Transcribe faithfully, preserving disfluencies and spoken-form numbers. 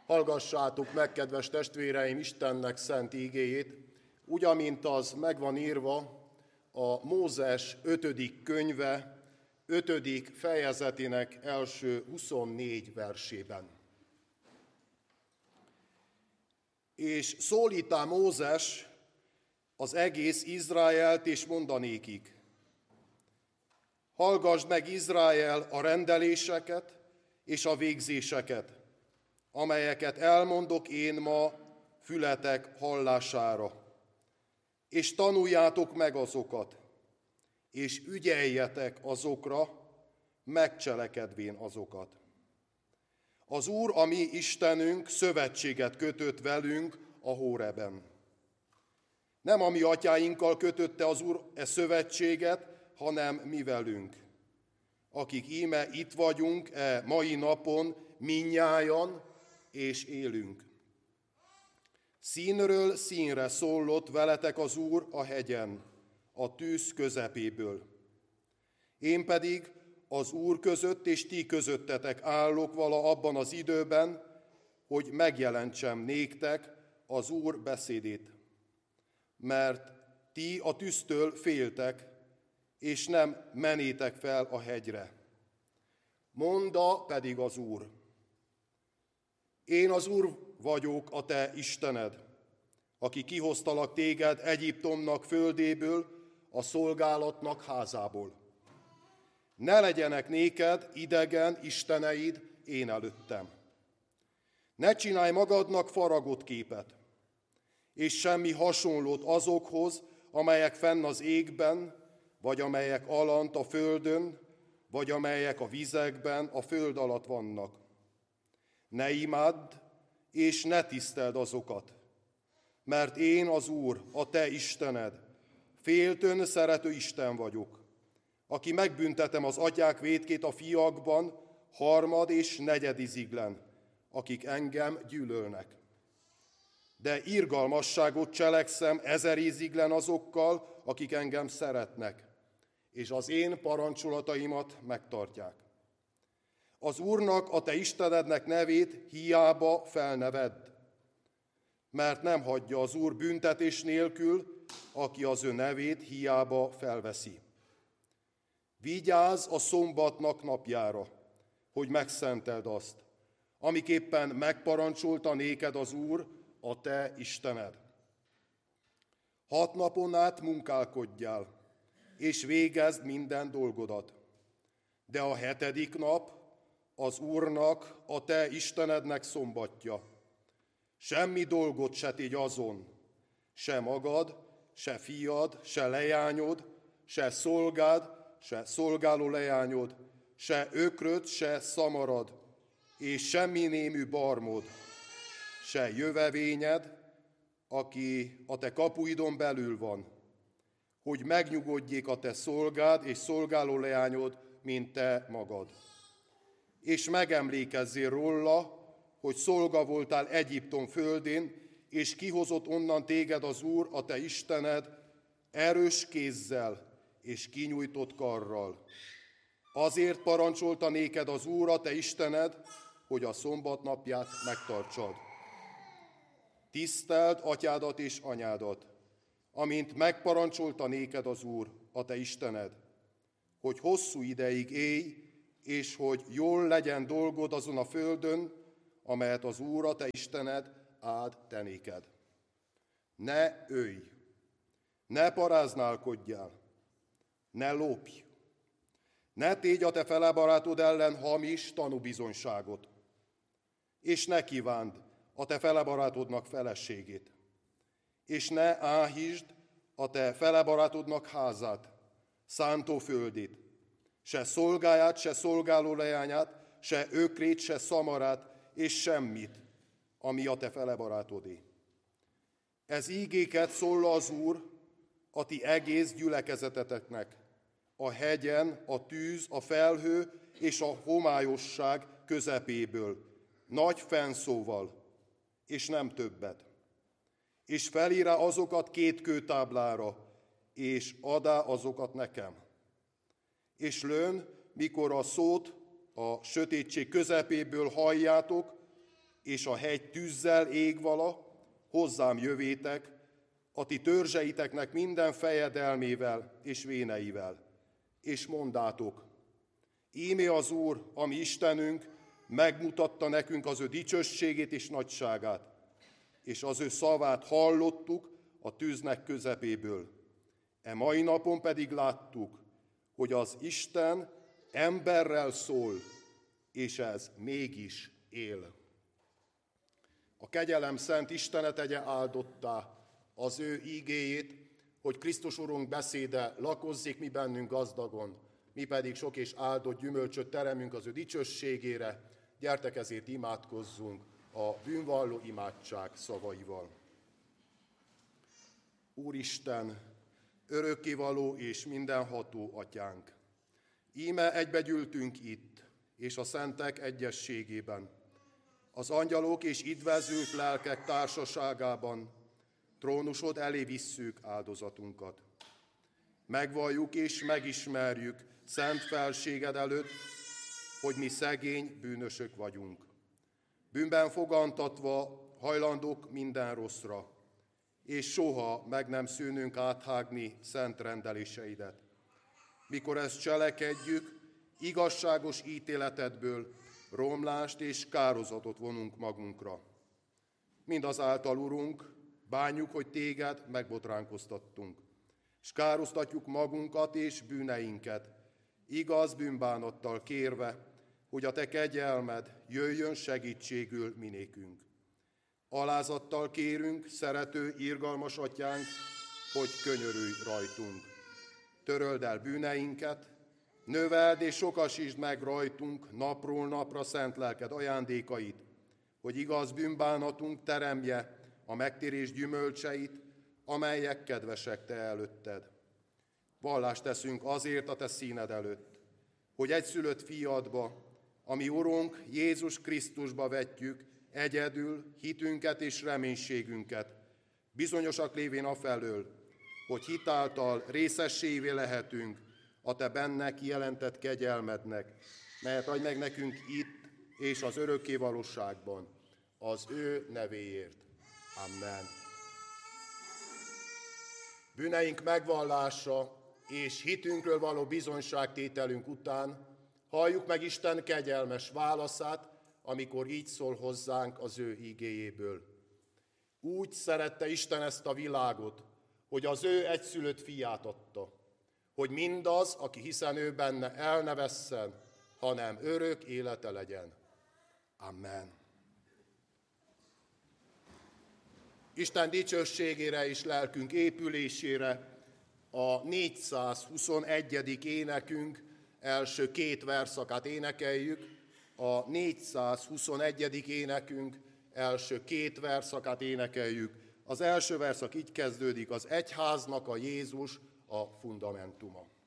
Hallgassátok meg, kedves testvéreim, Istennek szent ígéjét, úgy, amint az megvan írva a Mózes ötödik könyve, ötödik fejezetének első huszonnégy versében. És szólítá Mózes az egész Izraelt, és mondanékik: hallgasd meg, Izrael, a rendeléseket és a végzéseket, amelyeket elmondok én ma fületek hallására. És tanuljátok meg azokat, és ügyeljetek azokra, megcselekedvén azokat. Az Úr, a mi Istenünk, szövetséget kötött velünk a Hóreben. Nem a mi atyáinkkal kötötte az Úr e szövetséget, hanem mi velünk, akik íme itt vagyunk e mai napon mindnyájan, és élünk. Színről színre szólott veletek az Úr a hegyen, a tűz közepéből. Én pedig az Úr között és ti közöttetek állok vala abban az időben, hogy megjelentsem néktek az Úr beszédét. Mert ti a tűztől féltek, és nem menétek fel a hegyre. Monda pedig az Úr: én az Úr vagyok, a te Istened, aki kihoztalak téged Egyiptomnak földéből, a szolgálatnak házából. Ne legyenek néked idegen isteneid én előttem. Ne csinálj magadnak faragott képet, és semmi hasonlót azokhoz, amelyek fenn az égben, vagy amelyek alant a földön, vagy amelyek a vizekben, a föld alatt vannak. Ne imádd, és ne tiszteld azokat, mert én az Úr, a te Istened, féltön szerető Isten vagyok, aki megbüntetem az atyák vétkét a fiakban, harmad és negyediziglen, akik engem gyűlölnek. De irgalmasságot cselekszem ezeriziglen azokkal, akik engem szeretnek, és az én parancsolataimat megtartják. Az Úrnak, a te Istenednek nevét hiába felnevedd, mert nem hagyja az Úr büntetés nélkül, aki az ő nevét hiába felveszi. Vigyázz a szombatnak napjára, hogy megszenteld azt, amiképpen megparancsolta néked az Úr, a te Istened. Hat napon át munkálkodjál, és végezd minden dolgodat. De a hetedik nap az Úrnak, a te Istenednek szombatja. Semmi dolgot se tégy azon, se magad, se fiad, se leányod, se szolgád, se szolgáló leányod, se ökröd, se szamarad, és semmi némű barmod, se jövevényed, aki a te kapuidon belül van, hogy megnyugodjék a te szolgád és szolgáló leányod, mint te magad. És megemlékezzél róla, hogy szolga voltál Egyiptom földén, és kihozott onnan téged az Úr, a te Istened, erős kézzel és kinyújtott karral. Azért parancsolta néked az Úr, a te Istened, hogy a szombat napját megtartsad. Tiszteld atyádat és anyádat, amint megparancsolta néked az Úr, a te Istened, hogy hosszú ideig élj, és hogy jól legyen dolgod azon a földön, amelyet az Úr, a te Istened áld te néked. Ne ölj, ne paráználkodjál, ne lopj, ne tégy a te felebarátod ellen hamis tanúbizonyságot, és ne kívánd a te felebarátodnak feleségét, és ne áhítsd a te felebarátodnak házát, szántóföldét, se szolgáját, se szolgáló leányát, se ökrét, se szamarát, és semmit, ami a te felebarátodé. Ez ígéket szól az Úr a ti egész gyülekezeteteknek, a hegyen, a tűz, a felhő és a homályosság közepéből, nagy fennszóval, és nem többet. És felírá azokat két kőtáblára, és adá azokat nekem. És lőn, mikor a szót a sötétség közepéből halljátok, és a hegy tűzzel ég vala, hozzám jövétek, a ti törzseiteknek minden fejedelmével és véneivel, és mondátok, íme az Úr, a mi Istenünk, megmutatta nekünk az ő dicsőségét és nagyságát, és az ő szavát hallottuk a tűznek közepéből. E mai napon pedig láttuk, hogy az Isten emberrel szól, és ez mégis él. A kegyelem szent Istene tegye áldottá az ő ígéjét, hogy Krisztus Urunk beszéde lakozzék mi bennünk gazdagon, mi pedig sok és áldott gyümölcsöt teremünk az ő dicsőségére. Gyertek, ezért imádkozzunk a bűnvalló imádság szavaival. Úristen, örökkévaló és mindenható atyánk, íme egybegyűltünk itt, és a szentek egyességében, az angyalok és idvezült lelkek társaságában trónusod elé visszük áldozatunkat. Megvalljuk és megismerjük szent felséged előtt, hogy mi szegény bűnösök vagyunk. Bűnben fogantatva hajlandók minden rosszra, és soha meg nem szűnünk áthágni szent rendeléseidet. Mikor ezt cselekedjük, igazságos ítéletedből romlást és kározatot vonunk magunkra. Mindazáltal, Urunk, bánjuk, hogy téged megbotránkoztattunk, és károsztatjuk magunkat és bűneinket, igaz bűnbánattal kérve, hogy a te kegyelmed jöjjön segítségül minékünk. Alázattal kérünk, szerető, irgalmas atyánk, hogy könyörülj rajtunk. Töröld el bűneinket, növeld és sokasítsd meg rajtunk napról napra szent lelked ajándékait, hogy igaz bűnbánatunk teremje a megtérés gyümölcseit, amelyek kedvesek te előtted. Vallást teszünk azért a te színed előtt, hogy egyszülött fiadba, ami Urunk Jézus Krisztusba vetjük egyedül hitünket és reménységünket, bizonyosak lévén afelől, hogy hitáltal részessévé lehetünk a te benne kijelentett kegyelmednek, melyet adj meg nekünk itt és az örökké valóságban, az ő nevéért. Amen. Bűneink megvallása és hitünkről való bizonyságtételünk után halljuk meg Isten kegyelmes válaszát, amikor így szól hozzánk az ő igéjéből. Úgy szerette Isten ezt a világot, hogy az ő egyszülött fiát adta, hogy mindaz, aki hiszen ő benne, el ne vesszen, hanem örök élete legyen. Amen. Isten dicsőségére és lelkünk épülésére a négyszázhuszonegyedik énekünk első két verszakát énekeljük. A négyszázhuszonegyedik énekünk első két verszakát énekeljük. Az első verszak így kezdődik: az egyháznak a Jézus a fundamentuma.